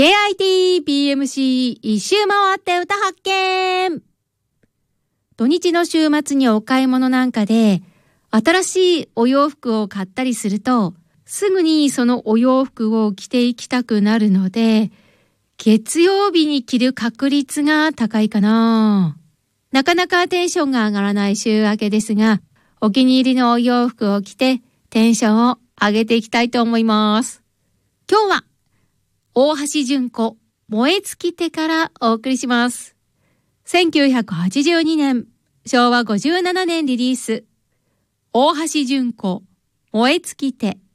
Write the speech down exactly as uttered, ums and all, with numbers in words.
ケーアイティービーエムシー 一周回って歌発見。土日の週末にお買い物なんかで新しいお洋服を買ったりすると、すぐにそのお洋服を着ていきたくなるので、月曜日に着る確率が高いかな。なかなかテンションが上がらない週明けですが、お気に入りのお洋服を着てテンションを上げていきたいと思います。今日は大橋純子燃え尽きてからお送りします。せんきゅうひゃくはちじゅうにねん、しょうわごじゅうななねんリリース。大橋純子燃え尽きて。